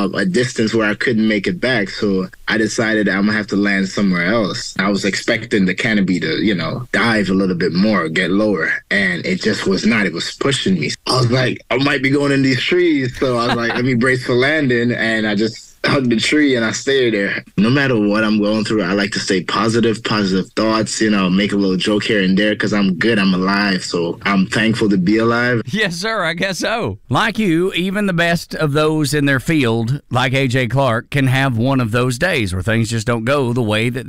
a distance where I couldn't make it back. So I decided I'm gonna have to land somewhere else. I was expecting the canopy to, dive a little bit more, get lower, and it just was not. It was pushing me. I was like, I might be going in these trees. So I was like, let me brace for landing, and I just hug the tree and I stay there. No matter what I'm going through, I like to stay positive thoughts, make a little joke here and there because I'm good, I'm alive. So I'm thankful to be alive. Yes, sir, I guess so. Like you, even the best of those in their field, like A.J. Clark, can have one of those days where things just don't go the way that